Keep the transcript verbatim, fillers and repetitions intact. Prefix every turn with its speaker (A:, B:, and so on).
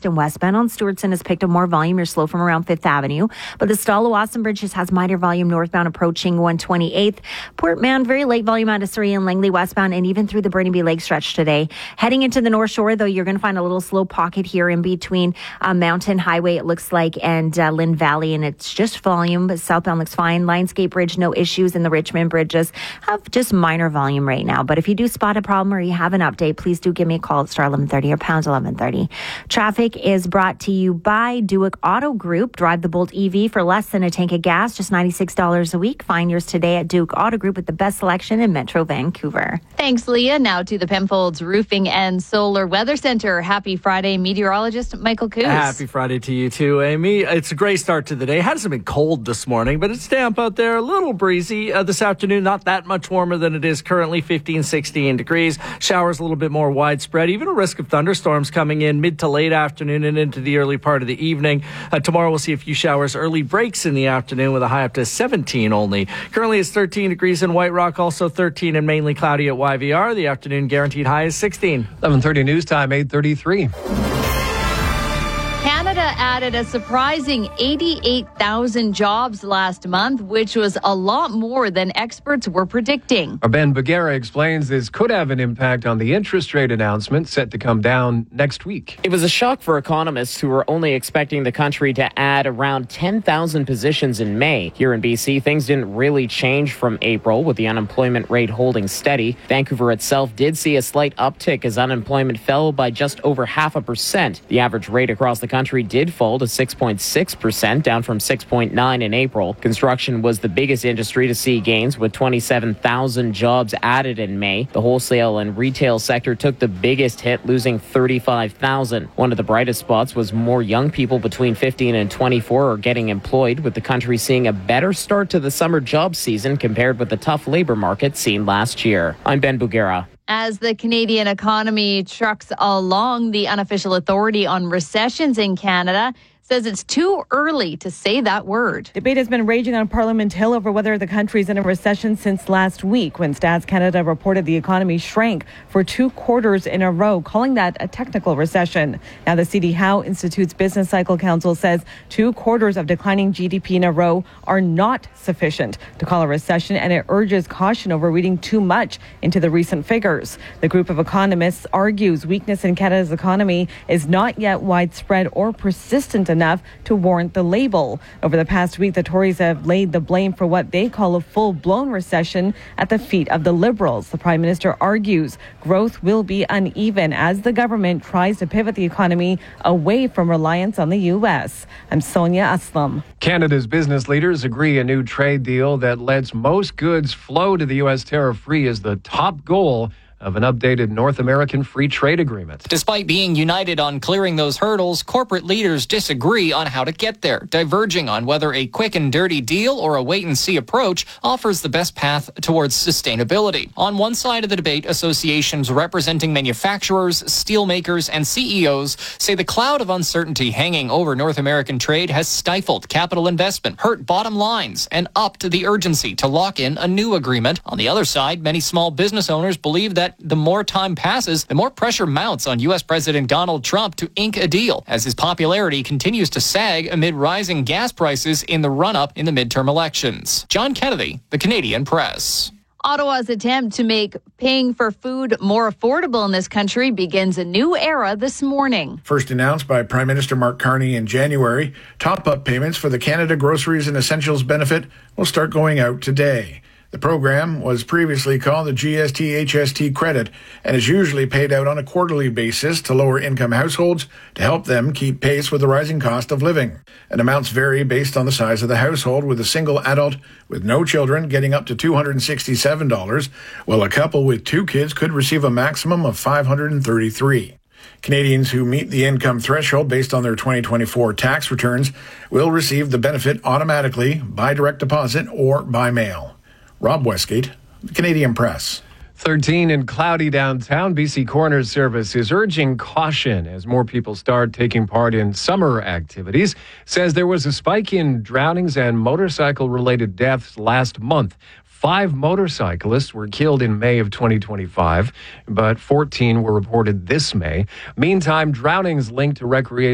A: east and westbound on Stewartson has picked up more volume. You're slow from around Fifth Avenue. But the Stala-Wasson Bridge just has minor volume northbound approaching one twenty-eighth. Port Mann, very late volume out of Surrey and Langley westbound and even through the Burnaby Lake stretch today. Heading into the North Shore, though, you're going to find a little slow pocket here in between uh, Mountain Highway, it looks like, and uh, Lynn Valley. And it's just volume, but southbound looks fine. Lionsgate Bridge, no issues. And the Richmond bridges have just minor volume right now. But if you do spot a problem or you have an update, please do give me a call at star eleven thirty or pound eleven thirty. Traffic is brought to you by Duick Auto Group. Drive the Bolt E V for less than a tank of gas, just ninety-six dollars a week. Find yours today at Duick Auto Group with the best selection in Metro Vancouver.
B: Thanks, Leah. Now to the Penfolds Roofing and Solar Weather Center. Happy Friday, meteorologist Michael Coos.
C: Happy Friday to you too, Amy. It's a great start to the day. It hasn't been cold this morning, but it's damp out there, a little breezy. Uh, this afternoon, not that much warmer than it is currently, fifteen, sixteen degrees. Showers a little bit more widespread. Even a risk of thunderstorms coming in mid to late afternoon and into the early part of the evening. Uh, tomorrow we'll see a few showers, early breaks in the afternoon with a high up to seventeen only. Currently it's thirteen degrees in White Rock, also thirteen and mainly cloudy at Y V R. The afternoon guaranteed high is sixteen.
D: eleven thirty news time, eight thirty-three.
B: Canada added a surprising eighty-eight thousand jobs last month, which was a lot more than experts were predicting.
D: Ben Bugera explains this could have an impact on the interest rate announcement set to come down next week.
E: It was a shock for economists who were only expecting the country to add around ten thousand positions in May. Here in B C, things didn't really change from April, with the unemployment rate holding steady. Vancouver itself did see a slight uptick as unemployment fell by just over half a percent. The average rate across the country did fall to six point six percent, down from six point nine in April. Construction was the biggest industry to see gains, with twenty-seven thousand jobs added in May. The wholesale and retail sector took the biggest hit, losing thirty-five thousand. One of the brightest spots was more young people between fifteen and twenty-four are getting employed, with the country seeing a better start to the summer job season compared with the tough labor market seen last year. I'm Ben Bugera.
B: As the Canadian economy trucks along, the unofficial authority on recessions in Canada says it's too early to say that word.
F: Debate has been raging on Parliament Hill over whether the country's in a recession since last week, when Stats Canada reported the economy shrank for two quarters in a row, calling that a technical recession. Now, the C D Howe Institute's Business Cycle Council says two quarters of declining G D P in a row are not sufficient to call a recession, and it urges caution over reading too much into the recent figures. The group of economists argues weakness in Canada's economy is not yet widespread or persistent enough to warrant the label. Over the past week, the Tories have laid the blame for what they call a full-blown recession at the feet of the Liberals. The Prime Minister argues growth will be uneven as the government tries to pivot the economy away from reliance on the U S. I'm Sonia Aslam.
D: Canada's business leaders agree a new trade deal that lets most goods flow to the U S tariff-free is the top goal of an updated North American Free Trade Agreement.
G: Despite being united on clearing those hurdles, corporate leaders disagree on how to get there, diverging on whether a quick and dirty deal or a wait-and-see approach offers the best path towards sustainability. On one side of the debate, associations representing manufacturers, steelmakers, and C E Os say the cloud of uncertainty hanging over North American trade has stifled capital investment, hurt bottom lines, and upped the urgency to lock in a new agreement. On the other side, many small business owners believe that the more time passes, the more pressure mounts on U S President Donald Trump to ink a deal, as his popularity continues to sag amid rising gas prices in the run-up in the midterm elections. John Kennedy, The Canadian Press.
B: Ottawa's attempt to make paying for food more affordable in this country begins a new era this morning.
H: First announced by Prime Minister Mark Carney in January, top-up payments for the Canada Groceries and Essentials benefit will start going out today. The program was previously called the G S T H S T credit and is usually paid out on a quarterly basis to lower-income households to help them keep pace with the rising cost of living. And amounts vary based on the size of the household, with a single adult with no children getting up to two hundred sixty-seven dollars, while a couple with two kids could receive a maximum of five hundred thirty-three dollars. Canadians who meet the income threshold based on their twenty twenty-four tax returns will receive the benefit automatically by direct deposit or by mail. Rob Westgate, The Canadian Press.
D: thirteen and cloudy downtown. B C Coroner's Service is urging caution as more people start taking part in summer activities. Says there was a spike in drownings and motorcycle-related deaths last month. Five motorcyclists were killed in May of twenty twenty-five, but fourteen were reported this May. Meantime, drownings linked to recreation